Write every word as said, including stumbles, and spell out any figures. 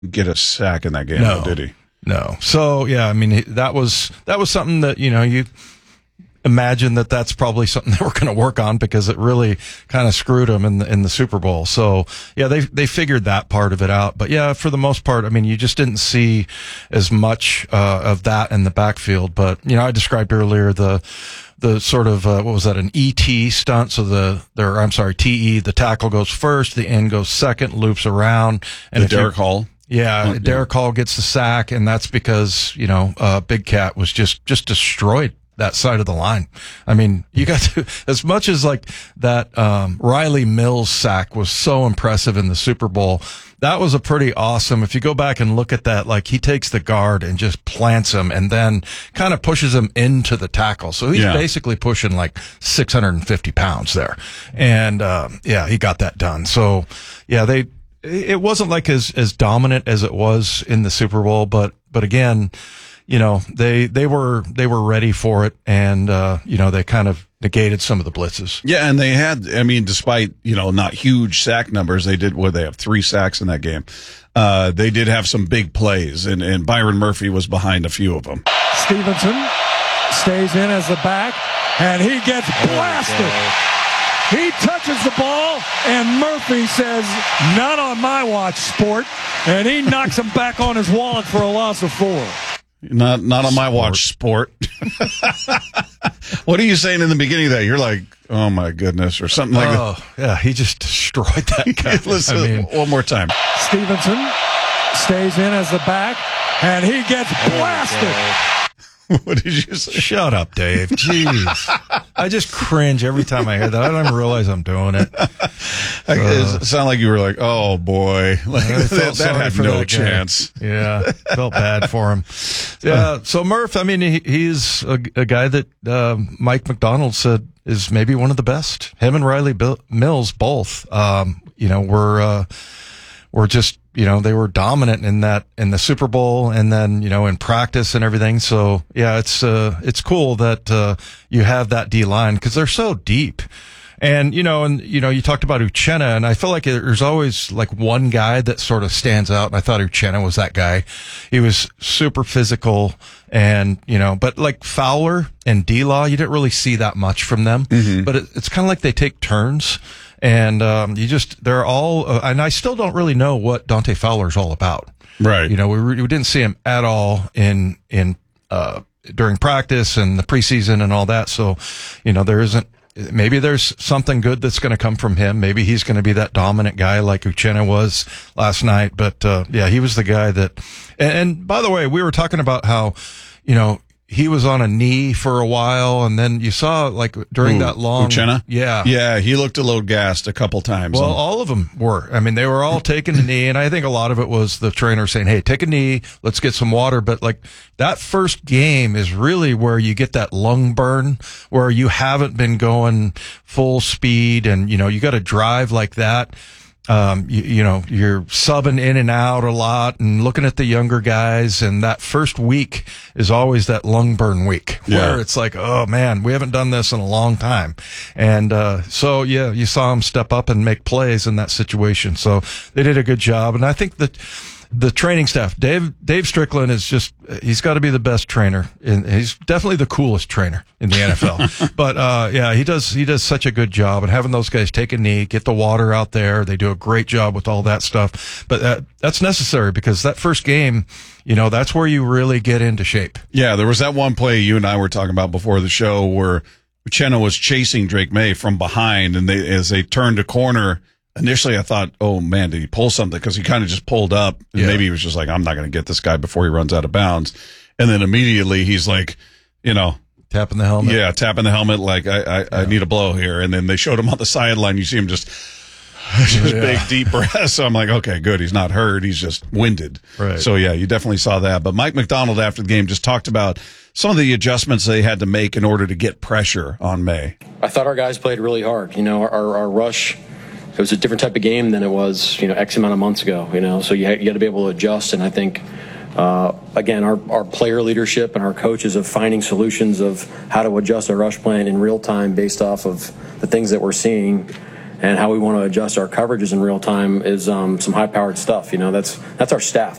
get a sack in that game, no, did he? No. So, yeah, I mean, that was that was something that, you know, you imagine that that's probably something they were going to work on because it really kind of screwed them in the, in the Super Bowl. So, yeah, they they figured that part of it out. But, yeah, for the most part, I mean, you just didn't see as much uh, of that in the backfield. But, you know, I described earlier the the sort of, uh, what was that, an E T stunt. So the, there, I'm sorry, T E, the tackle goes first, the end goes second, loops around. And Derek Hall. Yeah, Oh, Derek Hall gets the sack, and that's because, you know, uh, Big Cat was just, just destroyed that side of the line. I mean, you got to, as much as like that, um, Riley Mills sack was so impressive in the Super Bowl. That was a pretty awesome. If you go back and look at that, like he takes the guard and just plants him and then kind of pushes him into the tackle. So he's yeah. basically pushing like six hundred fifty pounds there. And, um, yeah, he got that done. So yeah, they, it wasn't like as, as dominant as it was in the Super Bowl, but, but again, you know, they, they were, they were ready for it. And, uh, you know, they kind of negated some of the blitzes. Yeah. And they had, I mean, despite, you know, not huge sack numbers, they did, what, they have three sacks in that game. Uh, they did have some big plays, and, and Byron Murphy was behind a few of them. Stevenson stays in as the back, and he gets blasted. He touches the ball, and Murphy says, "Not on my watch, sport," and he knocks him back on his wallet for a loss of four. Not not on my watch, sport. What are you saying in the beginning of that? You're like, oh my goodness, or something like oh, that. Yeah, he just destroyed that guy. Listen, I mean, one more time. Stevenson stays in as the back, and he gets blasted. What did you say? Shut up, Dave. Jeez. I just cringe every time I hear that. I don't even realize I'm doing it. Uh, it sounded like you were like, oh boy. Like, that that had no that chance. Yeah. Felt bad for him. Yeah. So Murph, I mean, he, he's a, a guy that uh, Mike McDonald said is maybe one of the best. Him and Riley Bill, Mills both, um, you know, were, uh, were just, you know, they were dominant in that, in the Super Bowl and then, you know, in practice and everything. So yeah, it's, uh, it's cool that, uh, you have that D line because they're so deep. And, you know, and, you know, you talked about Uchenna, and I feel like there's always like one guy that sort of stands out. And I thought Uchenna was that guy. He was super physical and, you know, but like Fowler and D-Law, you didn't really see that much from them, mm-hmm. but it, it's kind of like they take turns. And, um, you just, they're all, uh, and I still don't really know what Dante Fowler's all about. Right. You know, we, we didn't see him at all in, in, uh, during practice and the preseason and all that. So, you know, there isn't, maybe there's something good that's going to come from him. Maybe he's going to be that dominant guy like Uchenna was last night. But, uh, yeah, he was the guy that, and, and by the way, we were talking about how, you know, he was on a knee for a while, and then you saw like during Ooh, that long, Uchenna? yeah, yeah, he looked a little gassed a couple times. Well, all of them were. I mean, they were all taking a knee, and I think a lot of it was the trainer saying, "Hey, take a knee, let's get some water." But like that first game is really where you get that lung burn, where you haven't been going full speed, and you know you got to drive like that. Um, you, you know, you're subbing in and out a lot and looking at the younger guys. And that first week is always that lung burn week where yeah. it's like, oh man, we haven't done this in a long time. And, uh, so yeah, you saw them step up and make plays in that situation. So they did a good job. And I think that the training staff, Dave, Dave Strickland is just, he's got to be the best trainer. And he's definitely the coolest trainer in the N F L. But, uh, yeah, he does, he does such a good job. And having those guys take a knee, get the water out there. They do a great job with all that stuff. But that, that's necessary because that first game, you know, that's where you really get into shape. Yeah. There was that one play you and I were talking about before the show where Uchenna was chasing Drake May from behind, and they, as they turned a corner, initially, I thought, oh, man, did he pull something? Because he kind of just pulled up. And yeah. Maybe he was just like, I'm not going to get this guy before he runs out of bounds. And then immediately he's like, you know. Tapping the helmet. Yeah, tapping the helmet like, I I, yeah. I need a blow here. And then they showed him on the sideline. You see him just, just yeah. big, deep breaths. So I'm like, okay, good. He's not hurt. He's just winded. Right. So, yeah, you definitely saw that. But Mike McDonald, after the game, just talked about some of the adjustments they had to make in order to get pressure on May. I thought our guys played really hard. You know, our, our rush, it was a different type of game than it was, you know, X amount of months ago, you know, so you, ha- you got to be able to adjust. And I think, uh, again, our, our player leadership and our coaches of finding solutions of how to adjust our rush plan in real time based off of the things that we're seeing and how we want to adjust our coverages in real time is um, some high-powered stuff. You know, that's that's our staff.